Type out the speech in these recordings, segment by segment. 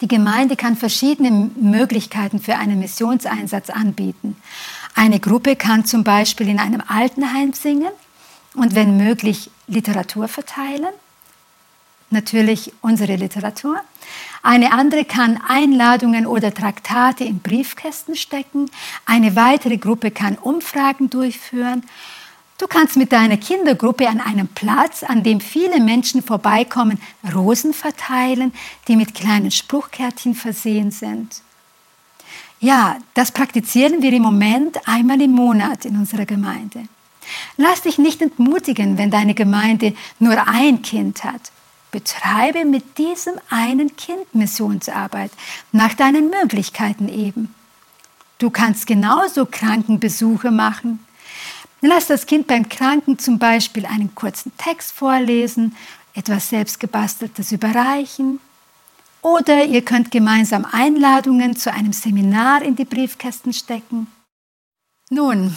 Die Gemeinde kann verschiedene Möglichkeiten für einen Missionseinsatz anbieten. Eine Gruppe kann zum Beispiel in einem Altenheim singen und wenn möglich Literatur verteilen. Natürlich unsere Literatur. Eine andere kann Einladungen oder Traktate in Briefkästen stecken. Eine weitere Gruppe kann Umfragen durchführen. Du kannst mit deiner Kindergruppe an einem Platz, an dem viele Menschen vorbeikommen, Rosen verteilen, die mit kleinen Spruchkärtchen versehen sind. Ja, das praktizieren wir im Moment einmal im Monat in unserer Gemeinde. Lass dich nicht entmutigen, wenn deine Gemeinde nur ein Kind hat. Betreibe mit diesem einen Kind Missionsarbeit, nach deinen Möglichkeiten eben. Du kannst genauso Krankenbesuche machen. Lass das Kind beim Kranken zum Beispiel einen kurzen Text vorlesen, etwas Selbstgebasteltes überreichen. Oder ihr könnt gemeinsam Einladungen zu einem Seminar in die Briefkästen stecken. Nun,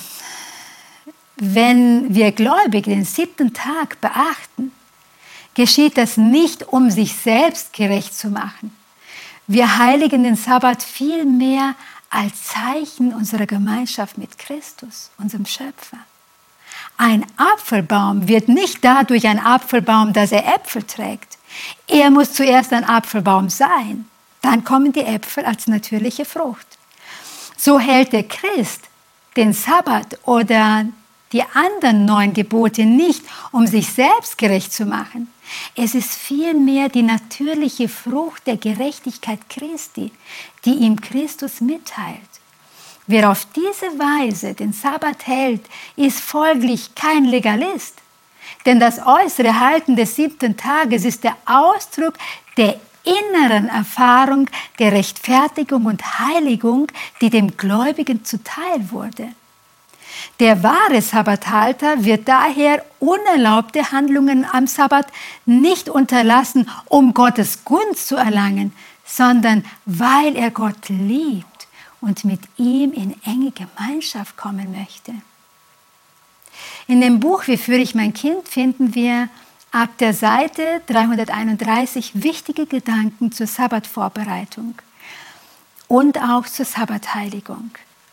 wenn wir Gläubige den 7. Tag beachten, geschieht das nicht, um sich selbst gerecht zu machen. Wir heiligen den Sabbat vielmehr als Zeichen unserer Gemeinschaft mit Christus, unserem Schöpfer. Ein Apfelbaum wird nicht dadurch ein Apfelbaum, dass er Äpfel trägt. Er muss zuerst ein Apfelbaum sein. Dann kommen die Äpfel als natürliche Frucht. So hält der Christ den Sabbat oder die anderen 9 Gebote nicht, um sich selbst gerecht zu machen. Es ist vielmehr die natürliche Frucht der Gerechtigkeit Christi, die ihm Christus mitteilt. Wer auf diese Weise den Sabbat hält, ist folglich kein Legalist. Denn das äußere Halten des 7. Tages ist der Ausdruck der inneren Erfahrung der Rechtfertigung und Heiligung, die dem Gläubigen zuteil wurde. Der wahre Sabbathalter wird daher unerlaubte Handlungen am Sabbat nicht unterlassen, um Gottes Gunst zu erlangen, sondern weil er Gott liebt und mit ihm in enge Gemeinschaft kommen möchte. In dem Buch Wie führe ich mein Kind finden wir ab der Seite 331 wichtige Gedanken zur Sabbatvorbereitung und auch zur Sabbatheiligung.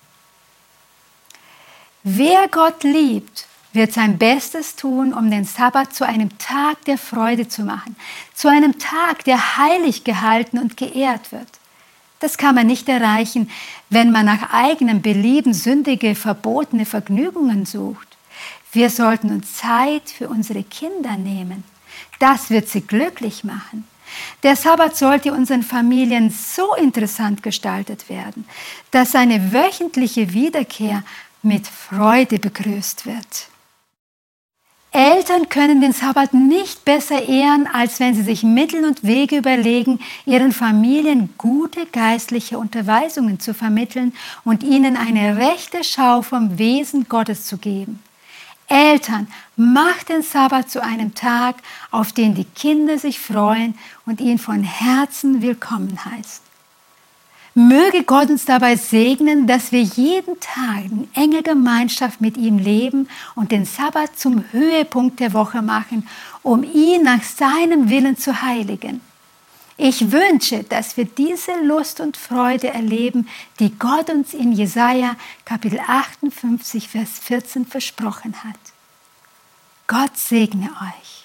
Wer Gott liebt, wird sein Bestes tun, um den Sabbat zu einem Tag der Freude zu machen, zu einem Tag, der heilig gehalten und geehrt wird. Das kann man nicht erreichen, wenn man nach eigenem Belieben sündige, verbotene Vergnügungen sucht. Wir sollten uns Zeit für unsere Kinder nehmen. Das wird sie glücklich machen. Der Sabbat sollte unseren Familien so interessant gestaltet werden, dass seine wöchentliche Wiederkehr mit Freude begrüßt wird. Eltern können den Sabbat nicht besser ehren, als wenn sie sich Mittel und Wege überlegen, ihren Familien gute geistliche Unterweisungen zu vermitteln und ihnen eine rechte Schau vom Wesen Gottes zu geben. Eltern, macht den Sabbat zu einem Tag, auf den die Kinder sich freuen und ihn von Herzen willkommen heißen. Möge Gott uns dabei segnen, dass wir jeden Tag in enger Gemeinschaft mit ihm leben und den Sabbat zum Höhepunkt der Woche machen, um ihn nach seinem Willen zu heiligen. Ich wünsche, dass wir diese Lust und Freude erleben, die Gott uns in Jesaja Kapitel 58, Vers 14 versprochen hat. Gott segne euch.